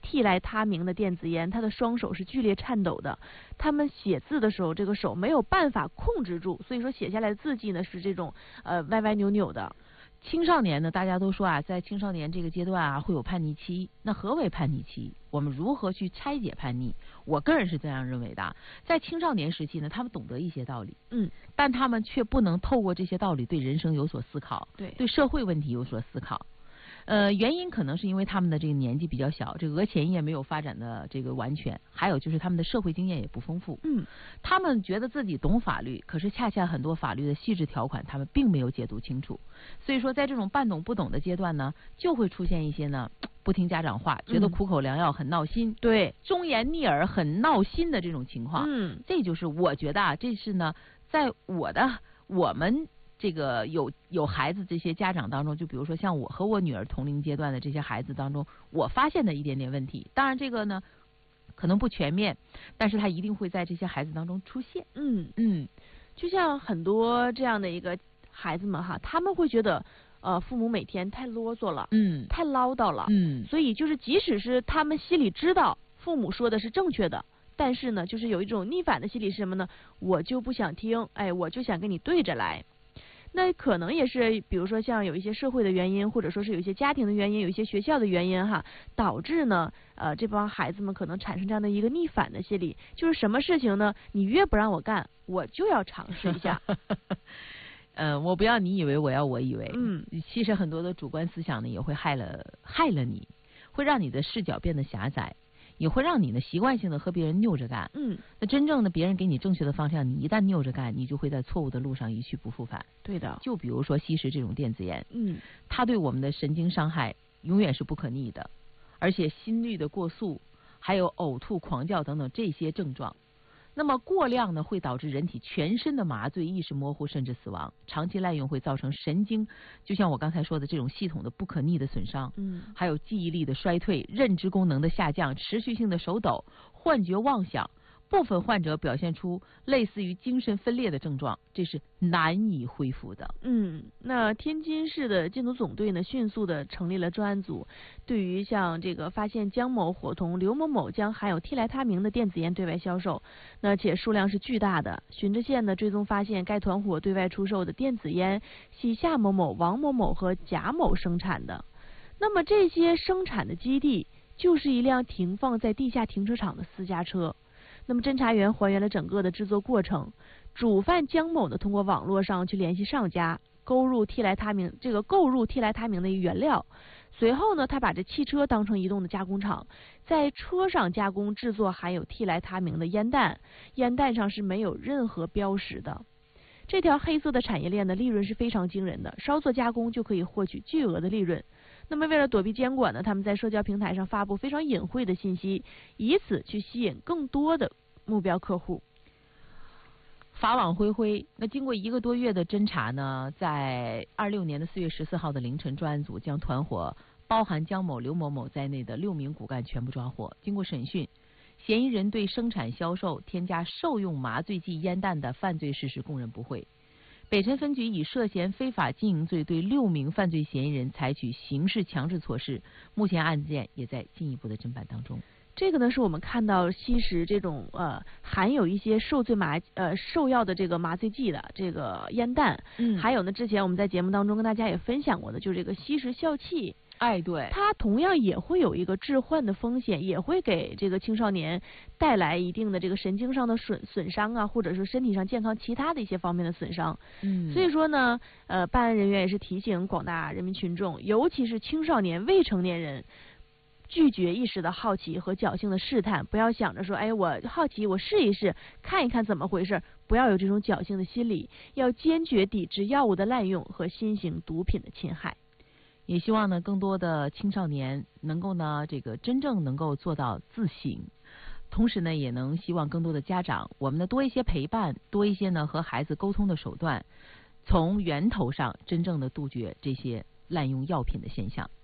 替来他明的电子烟，他的双手是剧烈颤抖的。他们写字的时候，这个手没有办法控制住，所以说写下来的字迹呢是这种歪歪扭扭的。 青少年呢，大家都说啊，在青少年这个阶段啊，会有叛逆期。那何为叛逆期？我们如何去拆解叛逆？我个人是这样认为的。在青少年时期呢，他们懂得一些道理，但他们却不能透过这些道理对人生有所思考，对社会问题有所思考。原因可能是因为他们的这个年纪比较小，这个额前叶没有发展的这个完全，还有就是他们的社会经验也不丰富。他们觉得自己懂法律，可是恰恰很多法律的细致条款他们并没有解读清楚。所以说在这种半懂不懂的阶段呢，就会出现一些呢不听家长话，觉得苦口良药很闹心，对，忠言逆耳很闹心的这种情况。这就是我觉得啊，这是呢在我们这个有孩子这些家长当中，就比如说像我和我女儿同龄阶段的这些孩子当中，我发现的一点点问题。当然这个呢可能不全面，但是它一定会在这些孩子当中出现。 就像很多这样的一个孩子们哈，他们会觉得父母每天太啰嗦了，太唠叨了，所以就是即使是他们心里知道父母说的是正确的，但是呢就是有一种逆反的心理是什么呢？我就不想听，我就想跟你对着来。那可能也是比如说像有一些社会的原因，或者说是有一些家庭的原因，有一些学校的原因哈，导致呢这帮孩子们可能产生这样的一个逆反的心理，就是什么事情呢你越不让我干，我就要尝试一下。 我不要你以为，我要我以为。其实很多的主观思想呢也会害了你，会让你的视角变得狭窄，也会让你呢习惯性的和别人拗着干。那真正的别人给你正确的方向，你一旦拗着干，你就会在错误的路上一去不复返。 对的。 就比如说吸食这种电子烟，它对我们的神经伤害永远是不可逆的，而且心率的过速，还有呕吐、狂叫等等这些症状。那么过量呢，会导致人体全身的麻醉、意识模糊，甚至死亡。长期滥用会造成神经，就像我刚才说的这种系统的不可逆的损伤，还有记忆力的衰退、认知功能的下降、持续性的手抖、幻觉、妄想。部分患者表现出类似于精神分裂的症状，这是难以恢复的。 那天津市的禁毒总队呢，迅速的成立了专案组，对于像这个发现江某伙同刘某某将含有替来他明的电子烟对外销售，那且数量是巨大的。循着线呢追踪发现，该团伙对外出售的电子烟系夏某某、王某某和贾某生产的。那么这些生产的基地就是一辆停放在地下停车场的私家车。那么侦查员还原了整个的制作过程，主犯江某呢通过网络上去联系上家，购入替来他明的一个原料，随后呢他把这汽车当成移动的加工厂，在车上加工制作含有替来他明的烟弹，烟弹上是没有任何标识的。这条黑色的产业链的利润是非常惊人的，稍作加工就可以获取巨额的利润。那么为了躲避监管呢，他们在社交平台上发布非常隐晦的信息，以此去吸引更多的目标客户。 法网恢恢。那经过1个多月的侦查呢，在26年的4月14号的凌晨，专案组将团伙包含江某、刘某某在内的6名骨干全部抓获。经过审讯，嫌疑人对生产、销售、添加受用麻醉剂烟弹的犯罪事实供认不讳。北辰分局以涉嫌非法经营罪对6名犯罪嫌疑人采取刑事强制措施，目前案件也在进一步的侦办当中。 这个呢是我们看到吸食这种含有一些受药的这个麻醉剂的这个烟弹，还有呢之前我们在节目当中跟大家也分享过的，就是这个吸食笑气。 对， 它同样也会有一个致幻的风险，也会给这个青少年带来一定的这个神经上的损伤啊，或者是身体上健康其他的一些方面的损伤。所以说呢，办案人员也是提醒广大人民群众，尤其是青少年、未成年人，拒绝一时的好奇和侥幸的试探，不要想着说，我好奇，我试一试，看一看怎么回事，不要有这种侥幸的心理，要坚决抵制药物的滥用和新型毒品的侵害。 也希望呢，更多的青少年能够呢，真正能够做到自省，同时呢，也能希望更多的家长，我们呢多一些陪伴，多一些呢和孩子沟通的手段，从源头上真正的杜绝这些滥用药品的现象。